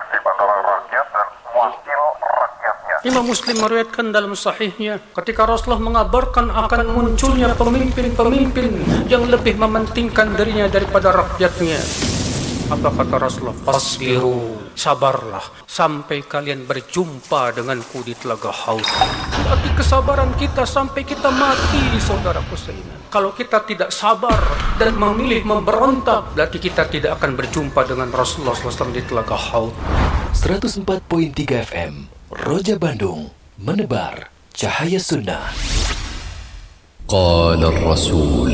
adalah rakyat dan wakil rakyatnya. Imam Muslim meriwayatkan dalam sahihnya ketika Rasulullah mengabarkan akan munculnya pemimpin-pemimpin yang lebih mementingkan dirinya daripada rakyatnya. Apa kata Rasulullah? Fasbiru, sabarlah sampai kalian berjumpa denganku di telaga Haud. Berarti kesabaran kita sampai kita mati, saudaraku sekalian. Kalau kita tidak sabar dan memilih memberontak, berarti kita tidak akan berjumpa dengan Rasulullah SAW di telaga Haud. 104.3 FM Roja Bandung, menebar cahaya sunnah. Qala ar-Rasul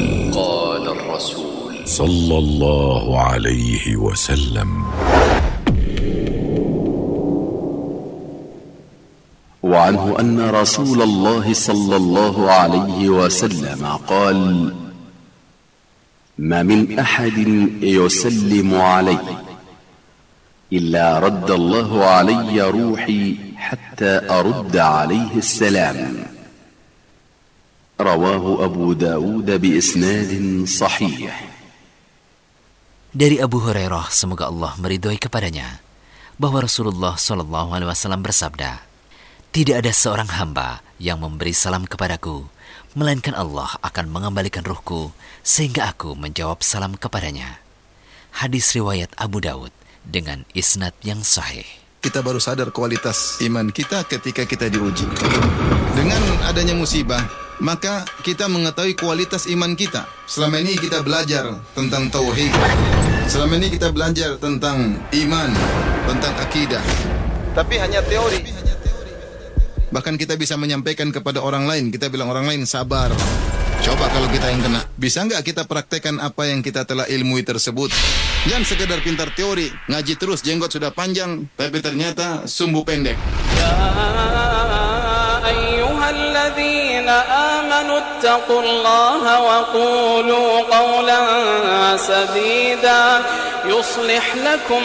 sallallahu alaihi wasallam. وعنه أن رسول الله صلى الله عليه وسلم قال: ما من أحد يسلم علي إلا رد الله علي روحي حتى أرد عليه السلام. رواه أبو داود بإسناد صحيح. Dari Abu Hurairah, semoga Allah meridhoi kepadanya, bahwa Rasulullah SAW bersabda, tidak ada seorang hamba yang memberi salam kepadaku, melainkan Allah akan mengembalikan ruhku sehingga aku menjawab salam kepadanya. Hadis riwayat Abu Daud dengan isnad yang sahih. Kita baru sadar kualitas iman kita ketika kita diuji. Dengan adanya musibah, maka kita mengetahui kualitas iman kita. Selama ini kita belajar tentang tauhid. Selama ini kita belajar tentang iman, tentang akidah. Tapi hanya teori. Bahkan kita bisa menyampaikan kepada orang lain. Kita bilang orang lain sabar. Coba kalau kita yang kena, bisa nggak kita praktekkan apa yang kita telah ilmui tersebut? Jangan sekedar pintar teori, ngaji terus, jenggot sudah panjang, tapi ternyata sumbu pendek. Ya ayyuhalladzina amanu ittaqullaha wa qulu qawlan sadida yuslih lakum